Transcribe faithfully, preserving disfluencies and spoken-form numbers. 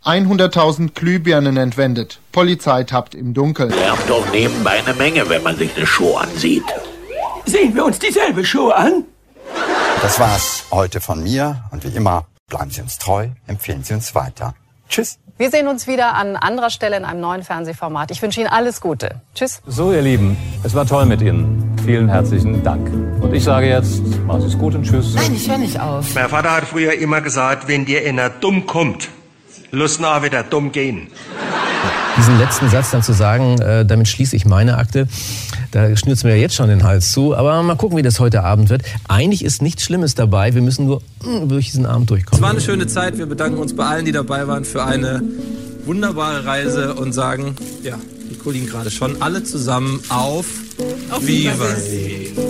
hunderttausend Glühbirnen entwendet. Polizei tappt im Dunkeln. Lernt doch nebenbei eine Menge, wenn man sich eine Show ansieht. Sehen wir uns dieselbe Show an? Das war's heute von mir. Und wie immer, bleiben Sie uns treu, empfehlen Sie uns weiter. Tschüss. Wir sehen uns wieder an anderer Stelle in einem neuen Fernsehformat. Ich wünsche Ihnen alles Gute. Tschüss. So, ihr Lieben, es war toll mit Ihnen. Vielen herzlichen Dank. Und ich sage jetzt, machen Sie es gut und tschüss. Nein, ich höre nicht auf. Mein Vater hat früher immer gesagt, wenn dir einer dumm kommt, lass ihn auch wieder dumm gehen. Diesen letzten Satz dann zu sagen, äh, damit schließe ich meine Akte, da schnürt es mir ja jetzt schon den Hals zu. Aber mal gucken, wie das heute Abend wird. Eigentlich ist nichts Schlimmes dabei. Wir müssen nur mh, durch diesen Abend durchkommen. Es war eine schöne Zeit. Wir bedanken uns bei allen, die dabei waren, für eine wunderbare Reise und sagen, ja, die Kollegen gerade schon, alle zusammen auf, auf Viva!